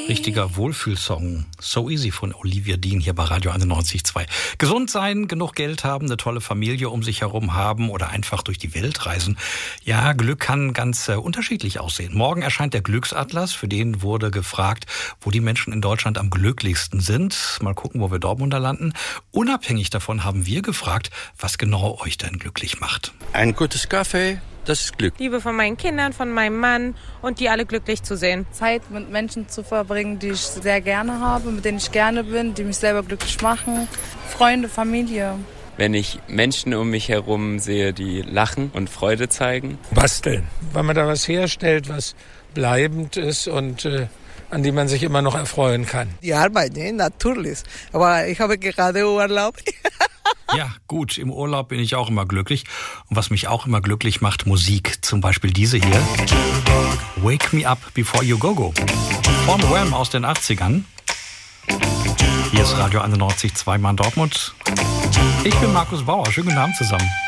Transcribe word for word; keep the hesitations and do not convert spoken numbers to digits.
Richtiger Wohlfühlsong. So Easy von Olivia Dean hier bei Radio einundneunzig Komma zwei. Gesund sein, genug Geld haben, eine tolle Familie um sich herum haben oder einfach durch die Welt reisen. Ja, Glück kann ganz äh, unterschiedlich aussehen. Morgen erscheint der Glücksatlas. Für den wurde gefragt, wo die Menschen in Deutschland am glücklichsten sind. Mal gucken, wo wir Dortmunder landen. Unabhängig davon haben wir gefragt, was genau euch denn glücklich macht. Ein gutes Kaffee. Das ist Glück. Liebe von meinen Kindern, von meinem Mann und die alle glücklich zu sehen. Zeit mit Menschen zu verbringen, die ich sehr gerne habe, mit denen ich gerne bin, die mich selber glücklich machen. Freunde, Familie. Wenn ich Menschen um mich herum sehe, die lachen und Freude zeigen. Basteln, weil man da was herstellt, was bleibend ist und äh, an die man sich immer noch erfreuen kann. Die Arbeit, ne? Natürlich. Aber ich habe gerade Urlaub. Ja, gut, im Urlaub bin ich auch immer glücklich. Und was mich auch immer glücklich macht, Musik. Zum Beispiel diese hier. Wake Me Up Before You Go Go. Von Wham aus den achtzigern. Hier ist Radio einundneunzig Komma zwei Mann Dortmund. Ich bin Markus Bauer. Schönen guten Abend zusammen.